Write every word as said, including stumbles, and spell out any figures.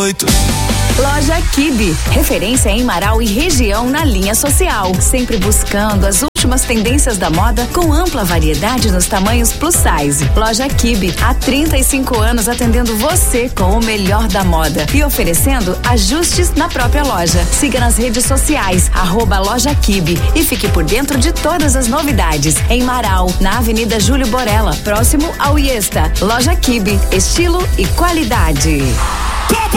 oito. Loja Kibe, referência em Marau e região na linha social, sempre buscando as últimas tendências da moda com ampla variedade nos tamanhos plus size. Loja Kibe, há trinta e cinco anos atendendo você com o melhor da moda e oferecendo ajustes na própria loja. Siga nas redes sociais, arroba Loja Kibe e fique por dentro de todas as novidades. Em Marau, na Avenida Júlio Borella, próximo ao Iesta. Loja Kibe, estilo e qualidade.